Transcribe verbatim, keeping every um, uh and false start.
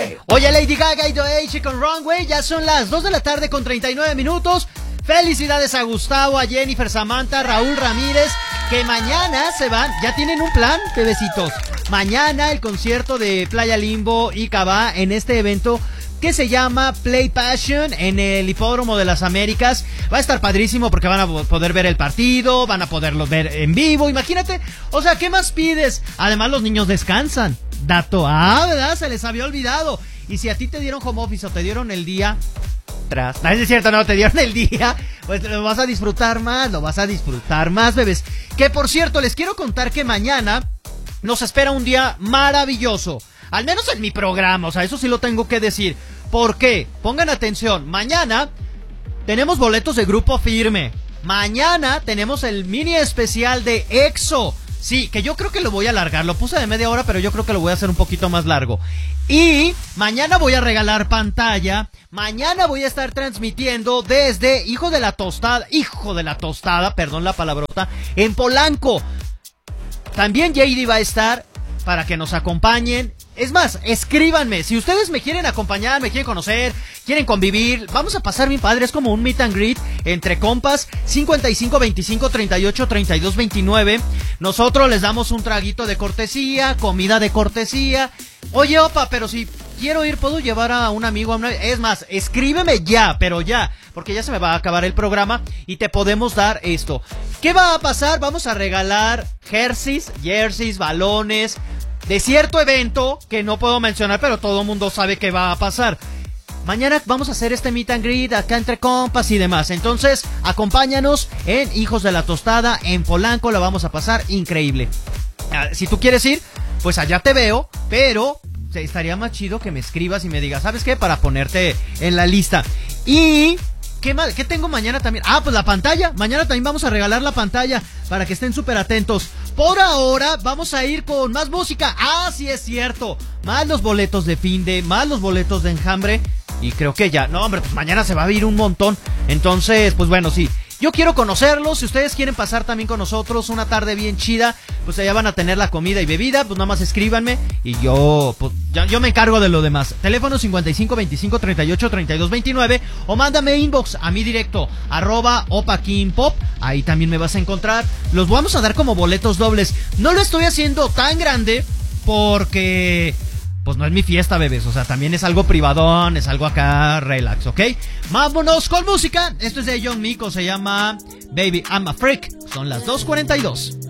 Oye, Lady Gaga y Doechii con Runway. Ya son las dos de la tarde con treinta y nueve minutos. Felicidades a Gustavo, a Jennifer, Samantha, Raúl Ramírez, que mañana se van. Ya tienen un plan, bebecitos. Mañana el concierto de Playa Limbo y Cabá en este evento que se llama Play Passion en el Hipódromo de las Américas. Va a estar padrísimo porque van a poder ver el partido, van a poderlo ver en vivo, imagínate. O sea, ¿qué más pides? Además los niños descansan. Dato A, ¿verdad? Se les había olvidado. Y si a ti te dieron home office o te dieron el día tras... No, es cierto, no, te dieron el día, pues lo vas a disfrutar más, lo vas a disfrutar más, bebés. Que por cierto, les quiero contar que mañana nos espera un día maravilloso. Al menos en mi programa, o sea, eso sí lo tengo que decir. ¿Por qué? Pongan atención. Mañana tenemos boletos de Grupo Firme. Mañana tenemos el mini especial de EXO. Sí, que yo creo que lo voy a alargar. Lo puse de media hora, pero yo creo que lo voy a hacer un poquito más largo. Y mañana voy a regalar pantalla. Mañana voy a estar transmitiendo desde Hijo de la Tostada. Hijo de la Tostada, perdón la palabrota. En Polanco. También J D va a estar para que nos acompañen. Es más, escríbanme, si ustedes me quieren acompañar, me quieren conocer, quieren convivir, vamos a pasar bien padre, es como un meet and greet entre compas. Cincuenta y cinco veinticinco treinta y ocho treinta y dos veintinueve. Nosotros les damos un traguito de cortesía, comida de cortesía. Oye, opa, pero si quiero ir, ¿puedo llevar a un amigo? A una... Es más, escríbeme ya, pero ya, porque ya se me va a acabar el programa y te podemos dar esto. ¿Qué va a pasar? Vamos a regalar jerseys, jerseys, balones de cierto evento que no puedo mencionar, pero todo el mundo sabe que va a pasar. Mañana vamos a hacer este meet and greet acá entre compas y demás. Entonces, acompáñanos en Hijos de la Tostada en Polanco, la vamos a pasar increíble. Si tú quieres ir, pues allá te veo, pero estaría más chido que me escribas y me digas, ¿sabes qué? Para ponerte en la lista. Y... ¿Qué más? ¿Qué tengo mañana también? Ah, pues la pantalla. Mañana también vamos a regalar la pantalla para que estén súper atentos. Por ahora vamos a ir con más música. Ah, sí es cierto. Más los boletos de Finde, más los boletos de Enjambre. Y creo que ya, no hombre, pues mañana se va a ir un montón. Entonces, pues bueno, sí. Yo quiero conocerlos, si ustedes quieren pasar también con nosotros una tarde bien chida, pues allá van a tener la comida y bebida, pues nada más escríbanme y yo, pues ya, yo me encargo de lo demás. Teléfono cincuenta y cinco veinticinco treinta y ocho treinta y dos veintinueve o mándame inbox a mi directo, arroba opakinpop, ahí también me vas a encontrar. Los vamos a dar como boletos dobles. No lo estoy haciendo tan grande porque... pues no es mi fiesta, bebés, o sea, también es algo privadón, es algo acá, relax, ¿ok? Vámonos con música, esto es de Young Miko, se llama Baby I'm a Freak, son las dos cuarenta y dos.